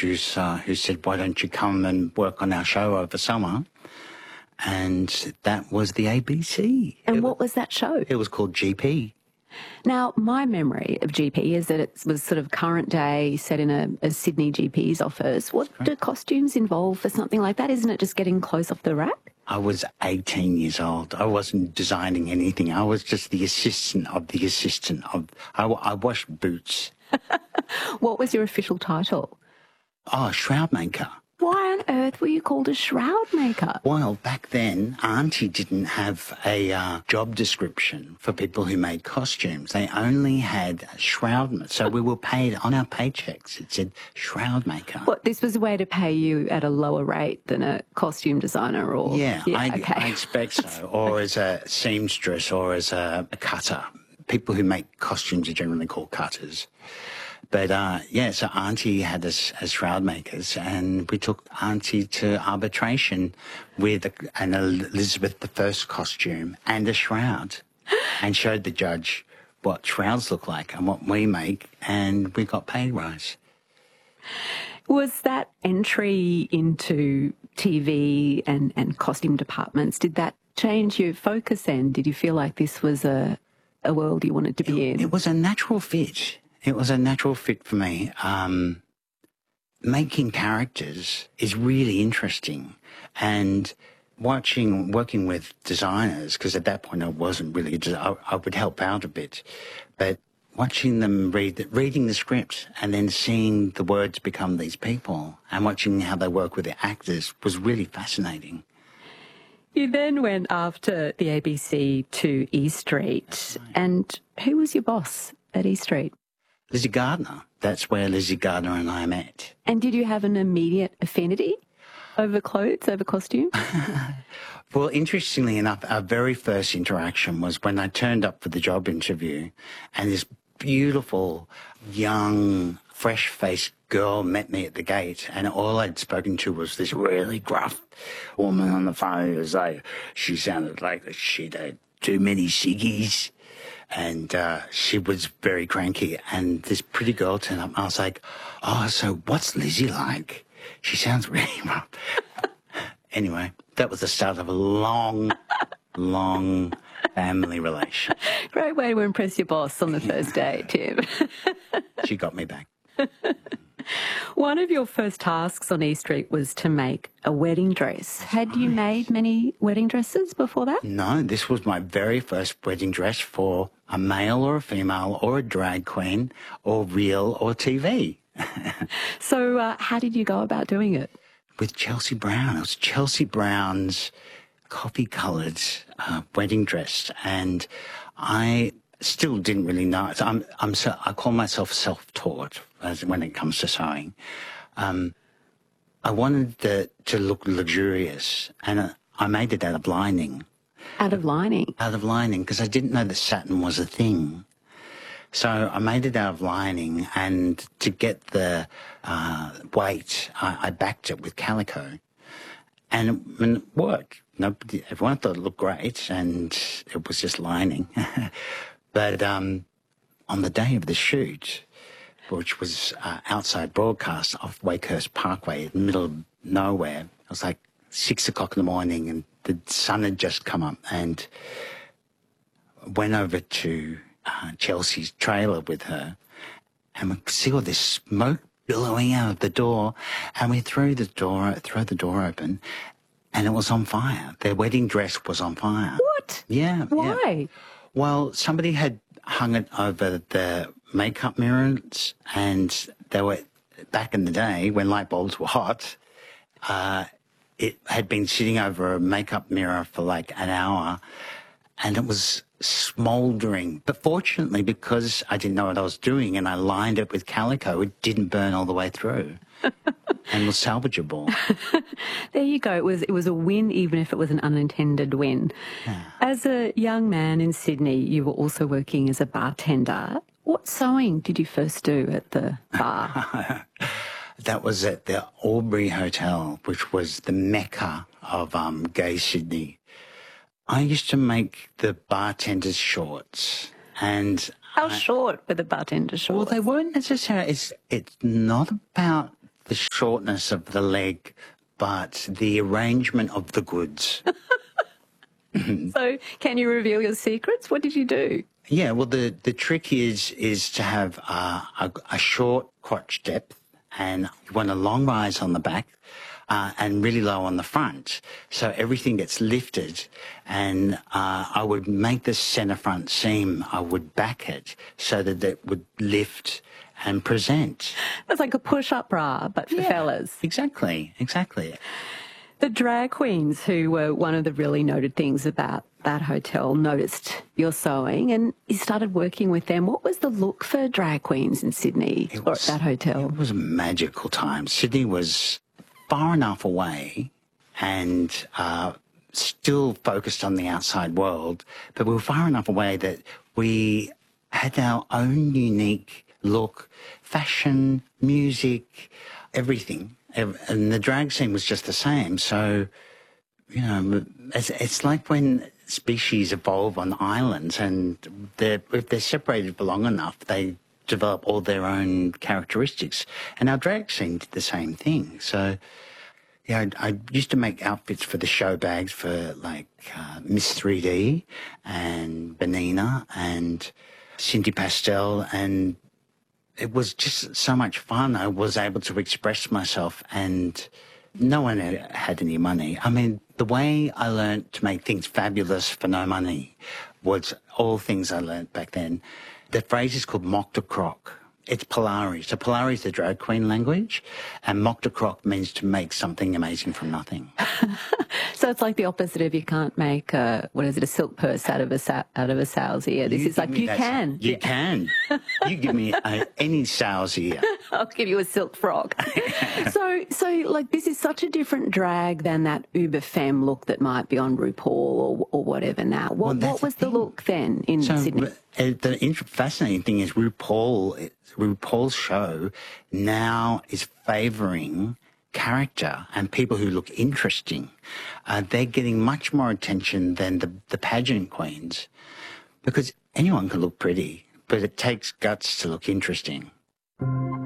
producer who said, why don't you come and work on our show over summer? And that was the ABC. And what was that show? It was called GP. Now, my memory of GP is that it was sort of current day, set in a Sydney GP's office. What do costumes involve for something like that? Isn't it just getting clothes off the rack? I was 18 years old. I wasn't designing anything. I was just the assistant of the assistant of... I washed boots. What was your official title? Oh, shroud maker. Why on earth were you called a shroud maker? Well, back then, Auntie didn't have a job description for people who made costumes. They only had shroud. So we were paid on our paychecks. It said shroud maker. What, this was a way to pay you at a lower rate than a costume designer? Or Yeah, I expect so. Or as a seamstress or as a cutter. People who make costumes are generally called cutters. But, so Auntie had us as shroud makers, and we took Auntie to arbitration with an Elizabeth I costume and a shroud, and showed the judge what shrouds look like and what we make, and we got pay rise. Was that entry into TV and costume departments, did that change your focus then? Did you feel like this was a world you wanted to be in? It was a natural fit. It was a natural fit for me. Making characters is really interesting, and working with designers, because at that point I wasn't really, I would help out a bit, but watching them reading the script and then seeing the words become these people and watching how they work with the actors was really fascinating. You then went after the ABC to E Street, and who was your boss at E Street? Lizzie Gardner. That's where Lizzie Gardner and I met. And did you have an immediate affinity over clothes, over costume? Well, interestingly enough, our very first interaction was when I turned up for the job interview, and this beautiful, young, fresh-faced girl met me at the gate, and all I'd spoken to was this really gruff woman on the phone. It was like, she sounded like she'd had too many ciggies. And she was very cranky, and this pretty girl turned up. I was like, oh, so what's Lizzie like? She sounds really rough. Anyway, that was the start of a long, long family relation. Great way to impress your boss on the first day, Tim. She got me back. One of your first tasks on E Street was to make a wedding dress. Had you made many wedding dresses before that? No, this was my very first wedding dress for a male or a female or a drag queen or real or TV. So how did you go about doing it? With Chelsea Brown. It was Chelsea Brown's coffee-coloured wedding dress, and I still didn't really know. I call myself self-taught when it comes to sewing. I wanted to look luxurious, and I made it out of lining. Out of lining? Out of lining, because I didn't know that satin was a thing. So I made it out of lining, and to get the weight, I backed it with calico. And it worked. Everyone thought it looked great, and it was just lining. But on the day of the shoot, which was outside broadcast off Wakehurst Parkway in the middle of nowhere, it was like 6 o'clock in the morning, and the sun had just come up, and went over to Chelsea's trailer with her, and we could see all this smoke billowing out of the door, and we throw the door open, and it was on fire. Their wedding dress was on fire. What? Yeah. Why? Yeah. Well, somebody had hung it over the makeup mirrors, and they were, back in the day when light bulbs were hot, it had been sitting over a makeup mirror for like an hour, and it was smouldering. But fortunately, because I didn't know what I was doing and I lined it with calico, it didn't burn all the way through and was salvageable. There you go. It was a win, even if it was an unintended win. Yeah. As a young man in Sydney, you were also working as a bartender. What sewing did you first do at the bar? That was at the Albury Hotel, which was the mecca of gay Sydney. I used to make the bartender's shorts, and How short were the bartender's shorts? well, they weren't necessarily. It's not about the shortness of the leg, but the arrangement of the goods. So can you reveal your secrets? What did you do? Yeah, well, the trick is to have a short crotch depth, and you want a long rise on the back and really low on the front. So everything gets lifted, and I would make the centre front seam, I would back it so that it would lift and present. It's like a push-up bra, but for fellas. Exactly. The drag queens, who were one of the really noted things about that hotel, noticed your sewing and you started working with them. What was the look for drag queens in Sydney or at that hotel? It was a magical time. Sydney was far enough away and still focused on the outside world, but we were far enough away that we had our own unique look, fashion, music, everything. And the drag scene was just the same. So, you know, it's like when species evolve on islands and if they're separated for long enough, they develop all their own characteristics. And our drag scene did the same thing. So, yeah, I used to make outfits for the show bags for like Miss 3D and Benina and Cindy Pastel, and it was just so much fun. I was able to express myself and no one had any money. I mean, the way I learned to make things fabulous for no money was all things I learned back then. The phrase is called mock de croc. It's Polari. So Polari is the drag queen language, and mock de croc means to make something amazing from nothing. So it's like the opposite of you can't make a silk purse out of a sow's ear. This is like you can. You can. You give me any sow's ear. I'll give you a silk frock. So like this is such a different drag than that uber femme look that might be on RuPaul or whatever now. What was the look then in Sydney? The fascinating thing is RuPaul's show now is favouring character and people who look interesting. They're getting much more attention than the pageant queens, because anyone can look pretty, but it takes guts to look interesting.